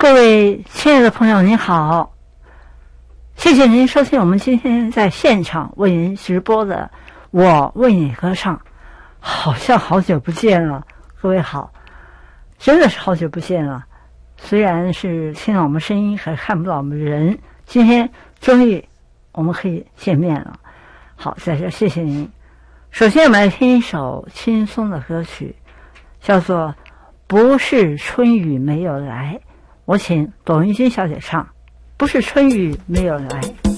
各位亲爱的朋友您好，谢谢您收听我们今天在现场为您直播的我为你歌唱。好像好久不见了，各位好，真的是好久不见了，虽然是听到我们声音还看不到我们人，今天终于我们可以见面了。好，在这谢谢您。首先我们来听一首轻松的歌曲，叫做不是春雨没有来，我请董玉君小姐唱，不是春雨没有来。